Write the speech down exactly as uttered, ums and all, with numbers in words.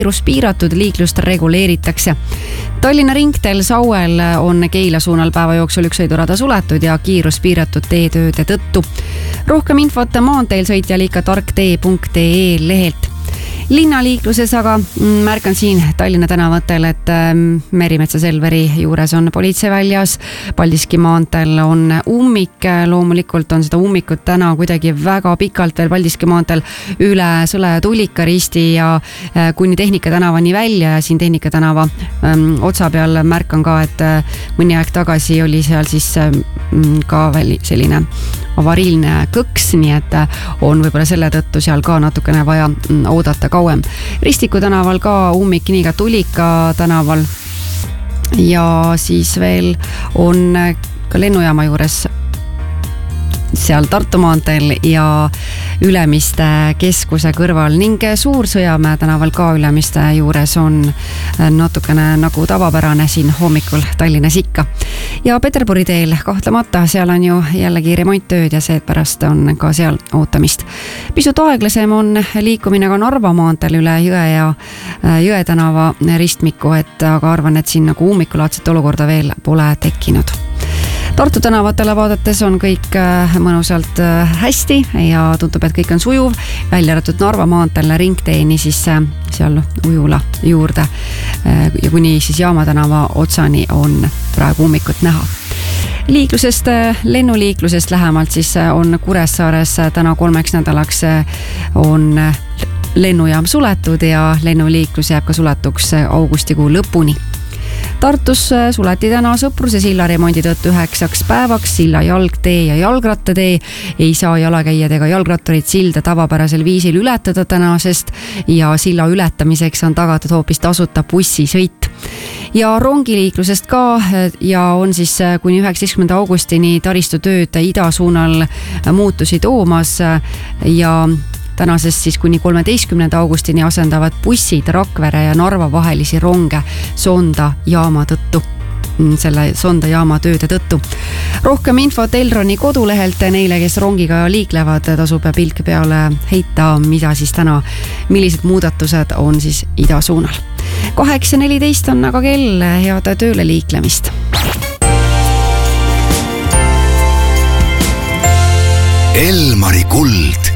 piiratud liiklust reguleeritakse. Tallinna ringteel Sauel on Keila suunal päeva jooksul üks sõidurada suletud ja kiirus piiratud teetööde tõttu. Rohkem infot maanteel sõitjal ikka tarktee punkt ee lehelt. Linnaliikluses aga märkan siin Tallinna tänavatel, et Merimetsa Selveri juures on politsei väljas. Paldiski maanteel on ummik, loomulikult on seda ummikut täna kuidagi väga pikalt veel Paldiski maanteel üle Sõle ja Tulika risti ja kuni Tehnika tänavani välja ja siin Tehnika tänava ähm, otsa peal märkan ka, et mõni aeg tagasi oli seal siis ähm, ka veel selline avariilne kõks, nii et on võib-olla selle tõttu seal ka natukene vaja oodata kauem. Ristiku tänaval ka ummik, nii ka Tulika tänaval ja siis veel on ka lennujaama juures seal Tartu maanteel ja Ülemiste keskuse kõrval ning Suur-Sõjamäe tänaval ka Ülemiste juures on natukene nagu tavapärane siin hommikul Tallinnas ikka. Ja Peterburi teel kahtlemata, seal on ju jällegi remonttööd ja see pärast on ka seal ootamist. Pisut aeglasem on liikumine ka Narva maanteel üle Jõe ja Jõe tänava ristmiku, et aga arvan, et siin nagu ummikulaadset olukorda veel pole tekkinud. Tartu tänavatele vaadates on kõik mõnusalt hästi ja tundub, et kõik on sujuv. Välja arvatud Narva maanteel ringteeni siis seal Ujula juurde ja kuni siis Jaama tänava otsani on praegu ummikut näha. Liiklusest, lennuliiklusest lähemalt siis on Kuressaares täna kolmeks nädalaks on lennujaam suletud ja lennuliiklus jääb ka suletuks augustikuu lõpuni. Tartus suleti täna Sõpruse silla remondi tõttu üheksaks päevaks. Silla jalgtee ja jalgrattatee ei saa jalakäijad ega jalgrattarid silda tavapärasel viisil ületada tänasest ja silla ületamiseks on tagatud hoopis tasuta bussisõit. Ja rongiliiklusest ka ja on siis kuni üheksateistkümnenda augustini taristutööd idasuunal muutusi toomas ja tänasest siis kuni kolmeteistkümnenda augustini asendavad bussid Rakvere ja Narva vahelisi ronge Sonda jaama tõttu, selle Sonda jaama tööde tõttu. Rohkem infot Elroni kodulehelt neile, kes rongiga liiklevad, tasub pilk peale heita, mida siis täna, millised muudatused on siis idasuunal. kaheksa neliteist on aga kell, head tööle liiklemist. Elmari kuld.